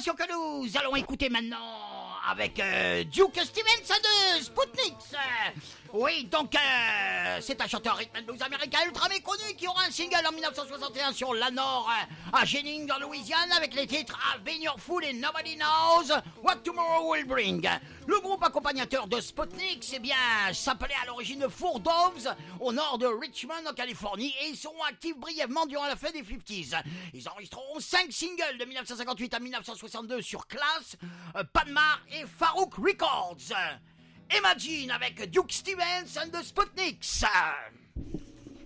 formation que nous allons écouter maintenant avec Duke Stevens de Sputniks. Oui, donc c'est un chanteur rhythm and blues américain ultra méconnu qui aura un single en 1961 sur Lanor à Jennings en Louisiane avec les titres I've Been Your Fool and Nobody Knows What Tomorrow Will Bring. Le groupe accompagnateur de Sputniks, eh bien, s'appelait à l'origine Four Doves au nord de Richmond en Californie et ils seront actifs brièvement durant la fin des 50s. Ils enregistreront 5 singles de 1958 à 1962 sur Class, Panmar et Farouk Records. Imagine avec Duke Stevens and the Sputniks.